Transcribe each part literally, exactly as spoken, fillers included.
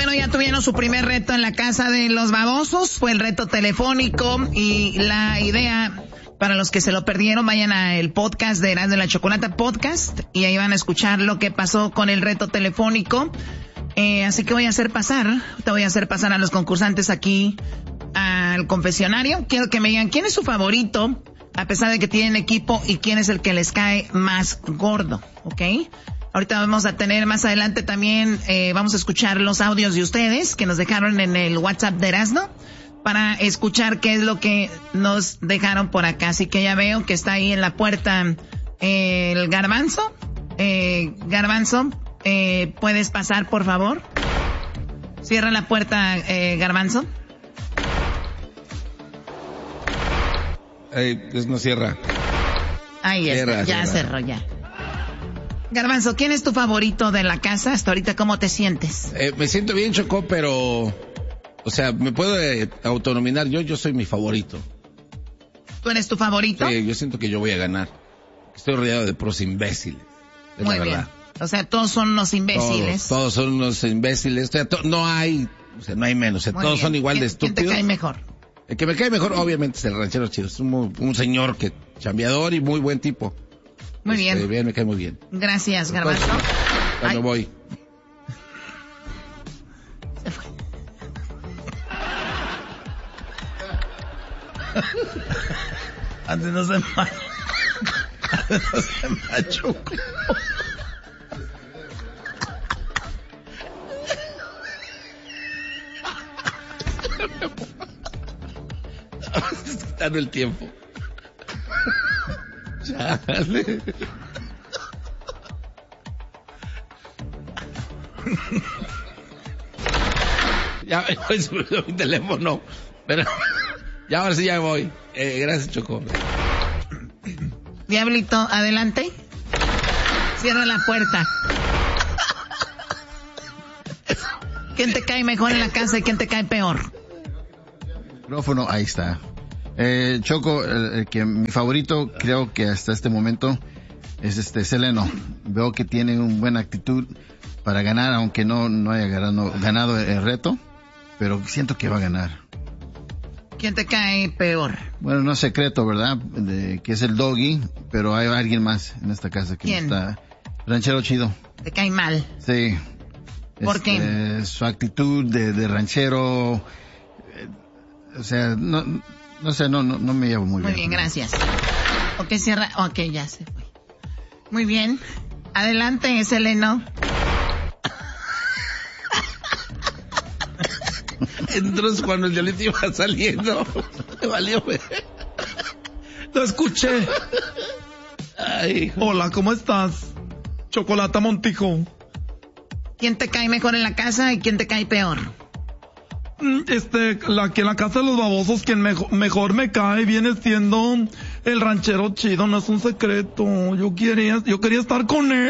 bueno, ya tuvieron su primer reto en la casa de los babosos. Fue el reto telefónico y la idea, para los que se lo perdieron, vayan al podcast de Erasmo de la Chocolata Podcast y ahí van a escuchar lo que pasó con el reto telefónico. Eh, así que voy a hacer pasar, te voy a hacer pasar a los concursantes aquí al confesionario. Quiero que me digan quién es su favorito, a pesar de que tienen equipo, y quién es el que les cae más gordo, ¿ok? Ahorita vamos a tener más adelante también, eh, vamos a escuchar los audios de ustedes que nos dejaron en el WhatsApp de Erasmo para escuchar qué es lo que nos dejaron por acá. Así que ya veo que está ahí en la puerta eh, el Garbanzo. Eh, Garbanzo, eh, ¿puedes pasar, por favor? Cierra la puerta, eh, Garbanzo. Eh, pues no cierra. Ahí está, Cierra, ya cierra. cerró, ya. Garbanzo, ¿quién es tu favorito de la casa? Hasta ahorita, ¿cómo te sientes? Eh, me siento bien, Choco, pero... O sea, me puedo eh, autonominar. Yo, yo soy mi favorito. ¿Tú eres tu favorito? Sí, yo siento que yo voy a ganar. Estoy rodeado de pros imbéciles. Es Muy la bien. verdad. O sea, todos son unos imbéciles. Todos, todos son unos imbéciles. O sea, to- no hay... O sea, no hay menos. O sea, Muy todos bien. son igual de ¿Quién- ¿Quién estúpidos. te cae mejor? El que me cae mejor, obviamente, es el ranchero chido. Es un, muy- un señor que chambeador y muy buen tipo. Muy Este, bien. bien, me cae muy bien. Gracias, Entonces, Garbanzo. Cuando Ay. voy. Se fue. Antes no se ma... Antes no se machucó. Estás quitando el tiempo. Chale. Ya me voy subiendo mi teléfono. Pero ya ahora sí ya me voy. Eh, gracias, Choco. Diablito, adelante. Cierra la puerta. ¿Quién te cae mejor en la casa y quién te cae peor? Micrófono, ahí está. Eh, Choco, el, el que mi favorito creo que hasta este momento es este Seleno. Veo que tiene una buena actitud para ganar, aunque no, no haya ganado, ganado el reto, pero siento que va a ganar. ¿Quién te cae peor? Bueno, no es secreto, ¿verdad? De, que es el Doggy, pero hay alguien más en esta casa que ¿Quién? está... Ranchero chido. Te cae mal. Sí. ¿Por Este, qué? Su actitud de, de ranchero, eh, o sea, no, no sé, no, no, no me llevo muy, Muy bien. bien, gracias. Ok, cierra. Ok, ya se fue. Muy bien. Adelante, Seleno. Entonces cuando el diablito iba saliendo, me valió. güey. Lo escuché. Ay, hijo. Hola, ¿cómo estás? Chocolata Montijo. ¿Quién te cae mejor en la casa y quién te cae peor? Mm, Este, la que en la casa de los babosos, quien mejo- mejor me cae viene siendo el ranchero chido, no es un secreto. Yo quería, yo quería estar con él.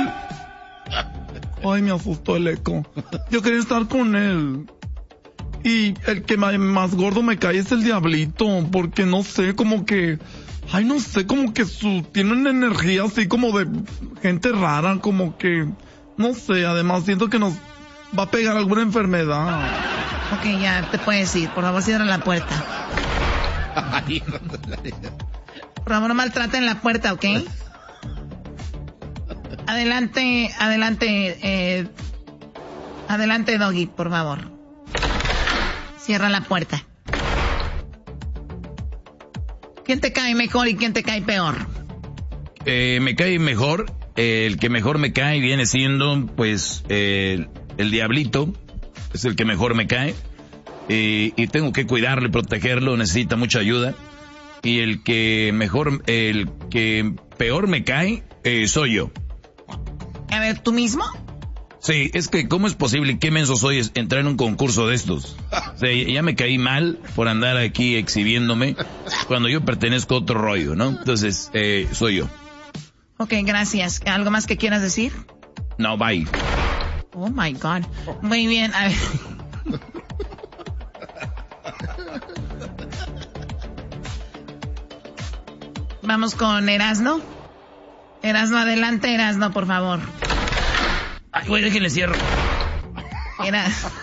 Ay, me asustó el eco. Yo quería estar con él. Y el que ma- más gordo me cae es el diablito, porque no sé, como que, ay, no sé, como que su, tiene una energía así como de gente rara, como que, no sé, además siento que nos va a pegar alguna enfermedad. Ok, ya te puedes ir. Por favor, cierra la puerta. Ay, hijo de la- Por favor, no maltraten la puerta, ¿ok? Adelante, adelante, eh, adelante, Doggy, por favor. Cierra la puerta. ¿Quién te cae mejor y quién te cae peor? Eh, me cae mejor, eh, el que mejor me cae viene siendo, pues, eh, el diablito, es el que mejor me cae, eh, y tengo que cuidarlo y protegerlo, necesita mucha ayuda, y el que mejor, el que peor me cae, eh, soy yo. A ver, ¿tú mismo? Sí, es que ¿cómo es posible? ¿Qué menso soy es entrar en un concurso de estos? O sea, ya me caí mal por andar aquí exhibiéndome cuando yo pertenezco a otro rollo, ¿no? Entonces, eh, soy yo. Ok, gracias. ¿Algo más que quieras decir? No, bye. Oh my God. Muy bien. A ver. Vamos con Erasno. Erasno, adelante, Erasno, por favor. Ay, güey, déjenle cierro. Mira.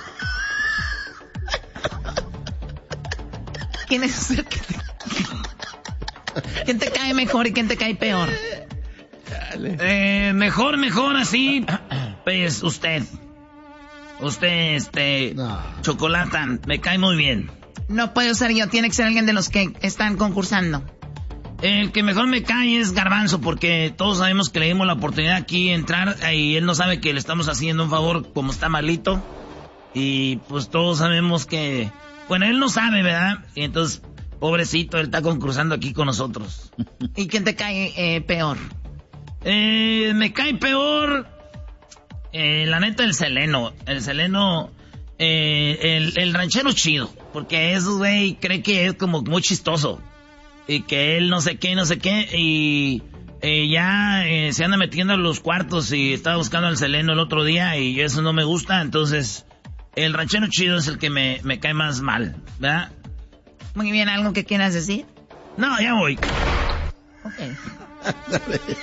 ¿Quién es el que te... ¿Quién te cae mejor y quién te cae peor? Eh, mejor, mejor así. Pues usted. Usted, este... No. Chocolata, me cae muy bien. No puedo ser yo, tiene que ser alguien de los que están concursando. El que mejor me cae es Garbanzo, porque todos sabemos que le dimos la oportunidad aquí de entrar y él no sabe que le estamos haciendo un favor como está malito. Y pues todos sabemos que... Bueno, él no sabe, ¿verdad? Y entonces, pobrecito, él está concursando aquí con nosotros. ¿Y quién te cae eh, peor? Eh, me cae peor... Eh, la neta, el Seleno. El Seleno... Eh, el, el ranchero chido. Porque ese güey cree que es como muy chistoso. Y que él no sé qué, no sé qué. Y eh, ya eh, se anda metiendo en los cuartos. Y estaba buscando al Seleno el otro día. Y eso no me gusta. Entonces, el ranchero chido es el que me, me cae más mal, ¿verdad? Muy bien, ¿algo que quieras decir? No, ya voy. Ok.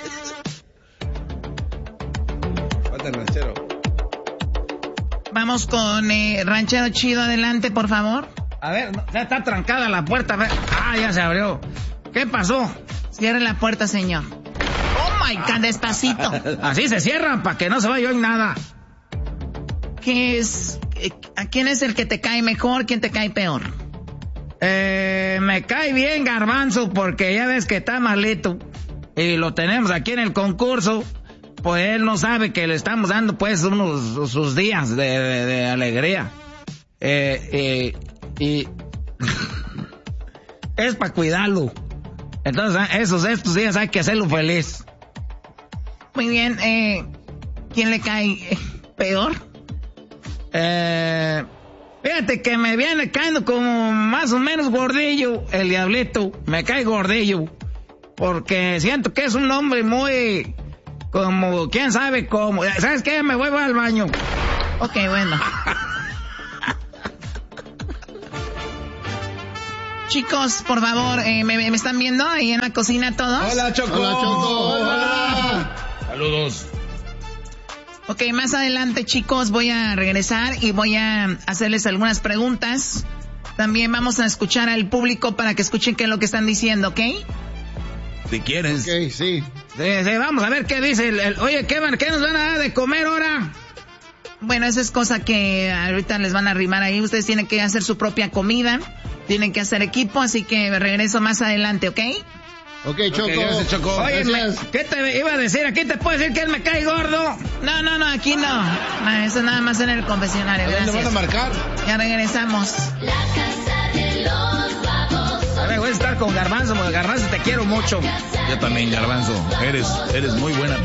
Falta el ranchero. Vamos con eh, ranchero chido, adelante, por favor. A ver, no, ya está trancada la puerta. A ver. Ah, ya se abrió. ¿Qué pasó? Cierre la puerta, señor. Oh my God, despacito. Así se cierran para que no se vaya hoy nada. ¿Qué es? ¿A quién es el que te cae mejor? ¿Quién te cae peor? Eh, me cae bien Garbanzo porque ya ves que está malito. Y lo tenemos aquí en el concurso. Pues él no sabe que le estamos dando pues unos sus días de, de, de alegría. Eh, eh, y es para cuidarlo. Entonces esos estos días hay que hacerlo feliz. Muy bien, eh, ¿quién le cae peor? Eh, fíjate que me viene cayendo como más o menos gordillo el diablito. Me cae gordillo. Porque siento que es un hombre muy... Como, quién sabe cómo. ¿Sabes qué? Me voy, voy al baño. Ok, bueno. Chicos, por favor, eh, ¿me, ¿me están viendo ahí en la cocina todos? Hola, Choco. Hola, Choco. Hola. Saludos. Ok, más adelante, chicos, voy a regresar y voy a hacerles algunas preguntas. También vamos a escuchar al público para que escuchen qué es lo que están diciendo, ¿ok? Si quieres. Ok, sí. Sí, sí, vamos a ver qué dice el, el oye, ¿qué, van, ¿qué nos van a dar de comer ahora? Bueno, esa es cosa que ahorita les van a arrimar ahí. Ustedes tienen que hacer su propia comida, tienen que hacer equipo, así que regreso más adelante, ¿ok? Ok, Choco. Ok, gracias, Choco. Oye, me- Gracias. ¿qué te iba a decir? ¿Aquí te puedo decir que él me cae gordo? No, no, no, aquí no. No, eso nada más en el confesionario, ¿Dónde van a gracias. marcar? Ya regresamos. La casa de los babosos. A ver, voy a estar con Garbanzo, porque Garbanzo te quiero mucho. Yo también, Garbanzo. Eres, eres muy buena